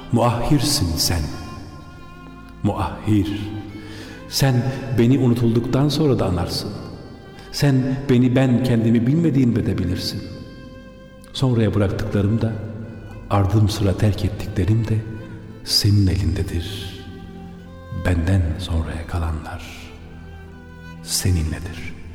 Muahhirsin sen. Muahhir. Sen beni unutulduktan sonra da anarsın. Sen beni ben kendimi bilmediğimde de bilirsin. Sonraya bıraktıklarım da, ardım sıra terk ettiklerim de senin elindedir. Benden sonraya kalanlar seninledir.